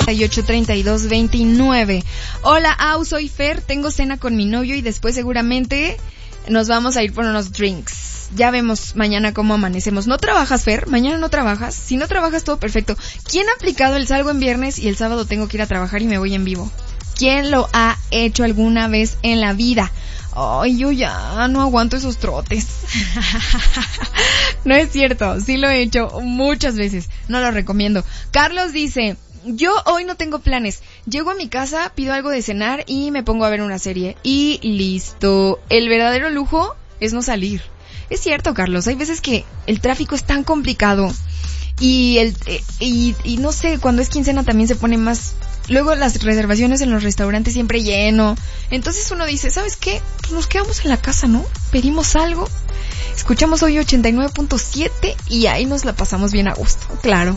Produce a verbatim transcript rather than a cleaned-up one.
y ocho, treinta y dos, veintinueve. Hola, Au, soy Fer, tengo cena con mi novio y después seguramente nos vamos a ir por unos drinks. Ya vemos mañana cómo amanecemos. ¿No trabajas, Fer? ¿Mañana no trabajas? Si no trabajas, todo perfecto. ¿Quién ha aplicado el salgo en viernes y el sábado tengo que ir a trabajar y me voy en vivo? ¿Quién lo ha hecho alguna vez en la vida? Ay, yo ya no aguanto esos trotes. No es cierto, sí lo he hecho muchas veces. No lo recomiendo. Carlos dice... Yo hoy no tengo planes. Llego a mi casa, pido algo de cenar y me pongo a ver una serie. Y listo. El verdadero lujo es no salir. Es cierto, Carlos. Hay veces que el tráfico es tan complicado. Y el y, y no sé, cuando es quincena también se pone más... Luego las reservaciones en los restaurantes siempre lleno. Entonces uno dice, ¿sabes qué? Pues nos quedamos en la casa, ¿no? Pedimos algo. Escuchamos hoy ochenta y nueve punto siete y ahí nos la pasamos bien a gusto. Claro.